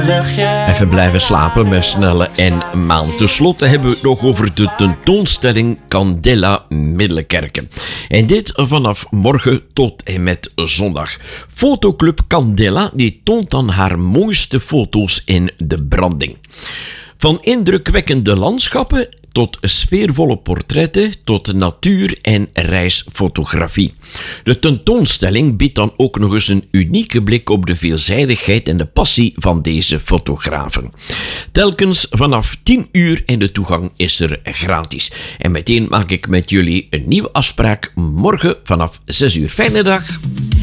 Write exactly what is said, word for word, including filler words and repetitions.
luchtje. Even blijven slapen met Snelle en Maan. Ten slotte hebben we het nog over de tentoonstelling Candela Middelkerken. En dit vanaf morgen tot en met zondag. Fotoclub Candela die toont dan haar mooiste foto's in de branding. Van indrukwekkende landschappen tot sfeervolle portretten, tot natuur- en reisfotografie. De tentoonstelling biedt dan ook nog eens een unieke blik op de veelzijdigheid en de passie van deze fotografen. Telkens vanaf tien uur en de toegang is er gratis. En meteen maak ik met jullie een nieuwe afspraak morgen vanaf zes uur. Fijne dag!